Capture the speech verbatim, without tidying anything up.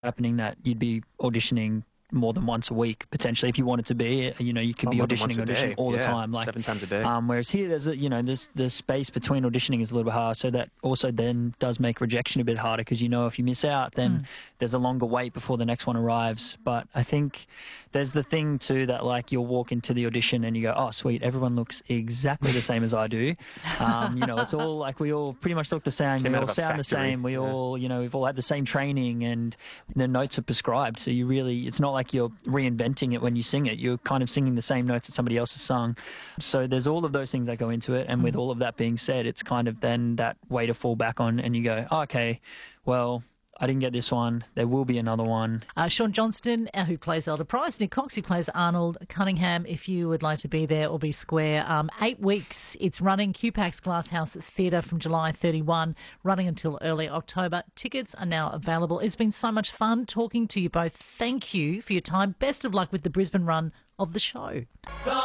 happening that you'd be auditioning more than once a week potentially if you wanted to be. You know, you could Oh, be more than auditioning, once a auditioning day. all the Yeah, time, like seven times a day. Um, whereas here, there's a, you know, there's the space between auditioning is a little bit hard, so that also then does make rejection a bit harder because you know if you miss out, then Mm. there's a longer wait before the next one arrives. But I think there's the thing too that like you'll walk into the audition and you go, oh sweet, everyone looks exactly the same as I do. Um, you know, it's all like we all pretty much look the same. Came We out all of a sound the factory. same. We Yeah. all, you know, we've all had the same training and the notes are prescribed. So you really, it's not like you're reinventing it when you sing it. You're kind of singing the same notes that somebody else has sung. So there's all of those things that go into it. And with all of that being said, it's kind of then that way to fall back on and you go, oh, okay, well, I didn't get this one. There will be another one. Uh, Sean Johnston, uh, who plays Elder Price, Nick Cox, who plays Arnold Cunningham, if you would like to be there or be square. Um, eight weeks it's running, Q PAX Glasshouse Theatre from July thirty-first, running until early October. Tickets are now available. It's been so much fun talking to you both. Thank you for your time. Best of luck with the Brisbane run of the show.